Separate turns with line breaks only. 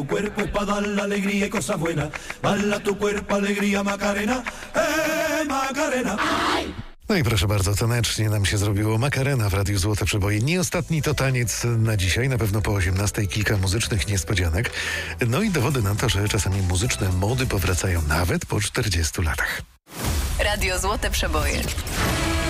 Tu cuerpo es para dar la alegría y cosas buenas. Bala tu cuerpo, alegría, Macarena. Macarena.
No i proszę bardzo, tanecznie nam się zrobiło. Macarena w Radiu Złote Przeboje. Nie ostatni to taniec na dzisiaj, na pewno po 18:00 kilka muzycznych niespodzianek. No i dowody na to, że czasami muzyczne mody powracają nawet po 40 latach.
Radio Złote Przeboje.